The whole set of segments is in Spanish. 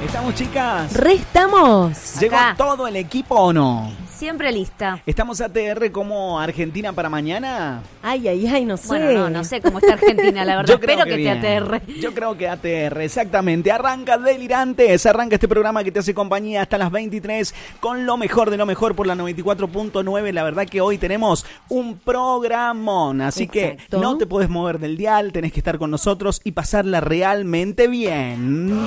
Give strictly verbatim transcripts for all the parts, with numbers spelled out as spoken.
¿Estamos, chicas? ¡Restamos! ¿Llegó Acá. todo el equipo o no? Siempre lista. ¿Estamos A T R como Argentina para mañana? Ay, ay, ay, no sé. Bueno, no, no sé cómo está Argentina, la verdad. Yo creo Espero que que, te bien. A T R. Yo creo que A T R, exactamente. Arranca Delirantes, arranca este programa que te hace compañía hasta las veintitrés con lo mejor de lo mejor por la noventa y cuatro punto nueve. La verdad que hoy tenemos un programón, así Exacto. que no te puedes mover del dial, tenés que estar con nosotros y pasarla realmente bien.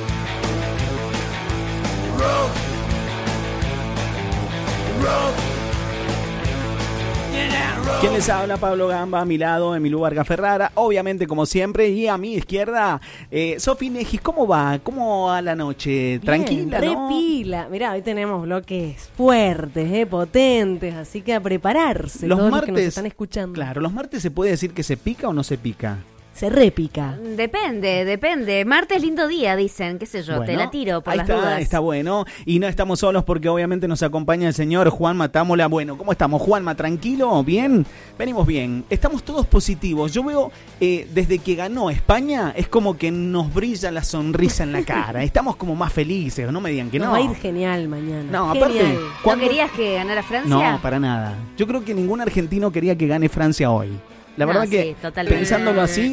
¿Quién les habla? Pablo Gamba, a mi lado, Emilio Vargas Ferrara, obviamente como siempre, y a mi izquierda, eh, Sofi Negis. ¿Cómo va? ¿Cómo va la noche? ¿Tranquila, Bien, no? repila. Mirá, hoy tenemos bloques fuertes, eh, potentes, así que a prepararse. Los todos martes, los que nos están escuchando. Claro, los martes se puede decir que se pica o no se pica. Se repica. Depende, depende. Martes lindo día, dicen, qué sé yo, Bueno, te la tiro por ahí las está, dudas. está bueno. Y no estamos solos porque obviamente nos acompaña el señor Juanma Támola. Bueno, ¿cómo estamos, Juanma? ¿Tranquilo? ¿Bien? Venimos bien. Estamos todos positivos. Yo veo, eh, desde que ganó España, es como que nos brilla la sonrisa en la cara. Estamos como más felices, no me digan que Nos no. va a ir genial mañana. No, Genial. aparte, ¿No ¿cuándo- querías que ganara Francia? No, para nada. Yo creo que ningún argentino quería que gane Francia hoy. La No, verdad sí, que, totalmente. pensándolo así,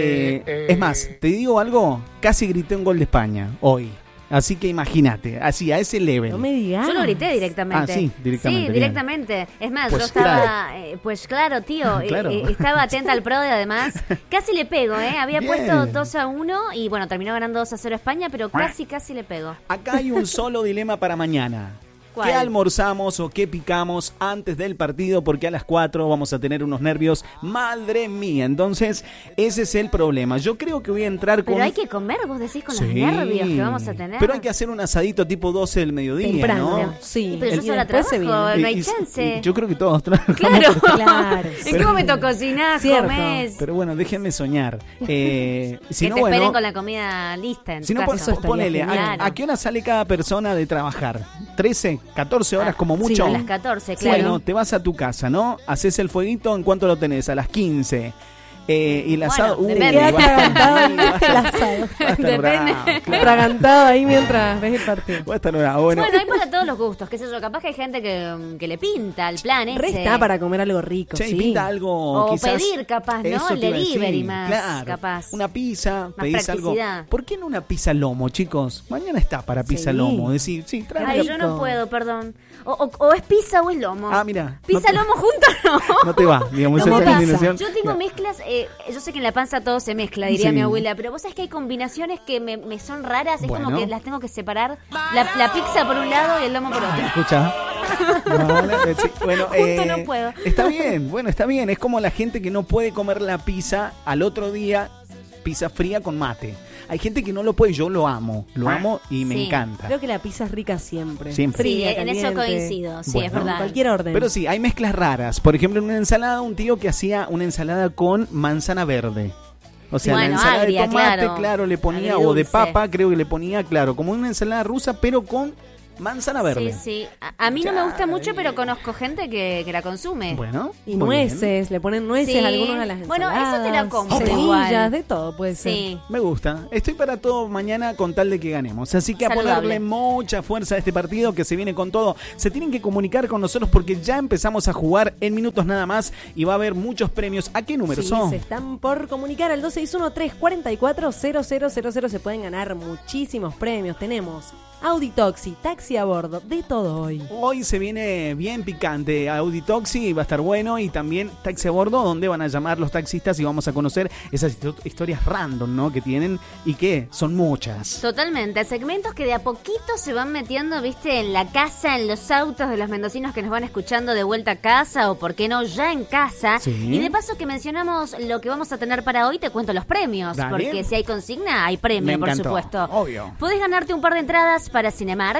eh, es más, te digo algo, casi grité un gol de España hoy. Así que imagínate, así, a ese level. No me digas. Yo lo grité directamente. Ah, sí, directamente, Sí, bien. directamente. Es más, Pues yo estaba, claro. eh, pues claro, tío, eh, Claro. eh, estaba atenta al pro y además casi le pego, ¿eh? Había Bien. puesto dos a uno y bueno, terminó ganando dos a cero España, pero casi, casi le pego. Acá hay un solo dilema para mañana. ¿Cuál? ¿Qué almorzamos o qué picamos antes del partido? Porque a las cuatro vamos a tener unos nervios. Madre mía. Entonces, ese es el problema. Yo creo que voy a entrar con... Pero hay que comer, vos decís, con los Sí. nervios que vamos a tener. Pero hay que hacer un asadito tipo doce del mediodía, Temprano. ¿no? Sí. Pero yo Y sola después se trabajo, viene. no hay Y- y- chance. y yo creo que todos trabajamos. Claro. Claro. ¿En qué momento cocinás, Cierto. comés? Pero bueno, déjenme soñar. Eh, si que no, te esperen bueno, con la comida lista en si tu no, pon- casa. estaría ponele, genial. ¿a, a qué hora sale cada persona de trabajar? ¿trece, catorce horas como sí, mucho? A las catorce, claro. Bueno, te vas a tu casa, ¿no? Haces el fueguito, ¿en cuánto lo tenés? A las quince. Eh, y el Bueno, asado... depende. Queda va a estar- atragantado va a estar- el asado. va a estar Depende. bravo, claro. Atragantado ahí mientras ves el partido. Va a estar bravo. Bueno, Bueno, hay para todos los gustos, qué sé yo, capaz que hay gente que, que le pinta el plan ese. Re está para comer algo rico, che, sí. pinta algo O quizás... pedir, capaz, ¿no? Eso El te iba a delivery decir, más, claro. capaz. Una pizza, Más pedís algo... practicidad. ¿Por qué no una pizza lomo, chicos? Mañana está para pizza Sí. lomo. Decir, sí, tráeme Ay, la- yo no rico. puedo, perdón. O, o, o es pizza o es lomo. Ah, mira. Pizza, no te- lomo juntos, no. No te va, digamos, Lomo esa pizza. combinación. Yo tengo No. mezclas, eh, yo sé que en la panza todo se mezcla, diría Sí. mi abuela, pero vos sabés que hay combinaciones que me, me son raras, es Bueno. como que las tengo que separar. La, la pizza por un lado y el lomo por otro. Escucha. Vale, eh, sí, bueno, Junto no puedo. Está bien, bueno, está bien. Es como la gente que no puede comer la pizza al otro día, pizza fría con mate. Hay gente que no lo puede, yo lo amo, lo amo y me Sí. encanta. Creo que la pizza es rica siempre. Siempre. Sí, Fría, en eso caliente. coincido, sí, Bueno. es verdad. Cualquier orden. Pero sí, hay mezclas raras. Por ejemplo, en una ensalada, un tío que hacía una ensalada con manzana verde. O sea, Bueno, la ensalada agria, de tomate, claro. claro, le ponía, o de Agridulce. papa, creo que le ponía, claro, como una ensalada rusa, pero con manzana verde. Sí, sí. A, a mí no me gusta mucho, pero conozco gente que, que la consume. Bueno, Y muy bien. nueces, le ponen nueces Sí. algunos a las ensaladas. Bueno, eso te la compro Semillas, igual. de todo puede ser. Sí. Me gusta. Estoy para todo mañana con tal de que ganemos. Así que a Saludable. ponerle mucha fuerza a este partido que se viene con todo. Se tienen que comunicar con nosotros porque ya empezamos a jugar en minutos nada más y va a haber muchos premios. ¿A qué número Sí, son? se están por comunicar al dos seis uno, tres cuatro cuatro, cero cero cero cero. Se pueden ganar muchísimos premios. Tenemos Audi Toxi, taxi a bordo, de todo hoy. Hoy se viene bien picante. Audi Toxi va a estar bueno y también taxi a bordo donde van a llamar los taxistas y vamos a conocer esas histo- historias random, ¿no? Que tienen y que son muchas. Totalmente, segmentos que de a poquito se van metiendo, viste, en la casa, en los autos de los mendocinos que nos van escuchando de vuelta a casa o por qué no ya en casa. Sí. Y de paso que mencionamos lo que vamos a tener para hoy, te cuento los premios, Dale. porque si hay consigna, hay premio, Me por encantó, supuesto. obvio. Podés ganarte un par de entradas para Cinemark,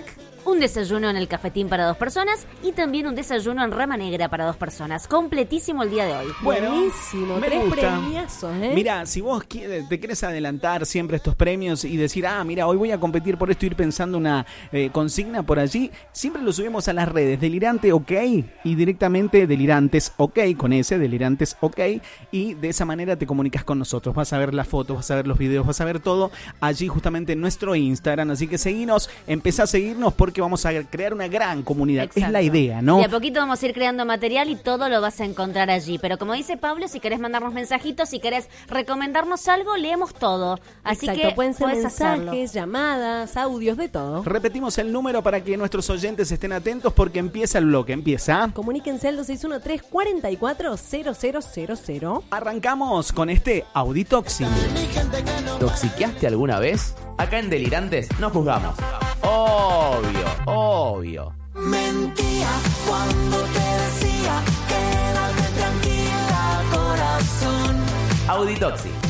un desayuno en el Cafetín para dos personas y también un desayuno en Rama Negra para dos personas. Completísimo el día de hoy. Bueno, buenísimo, me tres gusta. premiazos, ¿eh? Mira, si vos quieres, te querés adelantar siempre estos premios y decir, ah, mira, hoy voy a competir por esto, ir pensando una eh, consigna por allí, siempre lo subimos a las redes, Delirante OK, y directamente Delirantes OK, con ese, Delirantes OK, y de esa manera te comunicas con nosotros, vas a ver las fotos, vas a ver los videos, vas a ver todo allí justamente en nuestro Instagram, así que seguinos, empezá a seguirnos porque vamos a crear una gran comunidad. Exacto. Es la idea, ¿no? Y a poquito vamos a ir creando material y todo lo vas a encontrar allí. Pero como dice Pablo, si querés mandarnos mensajitos, si querés recomendarnos algo, leemos todo. Así Exacto, que pueden ser mensajes, hacerlo. llamadas, audios, de todo. Repetimos el número para que nuestros oyentes estén atentos porque empieza el bloque. Empieza. Comuníquense al dos seis uno tres, cuatro cuatro, cero cero cero cero. Arrancamos con este Auditoxi. ¿Toxiqueaste alguna vez? Acá en Delirantes no juzgamos. Obvio, obvio. Mentía cuando te decía quédate tranquila, corazón. Auditoxi.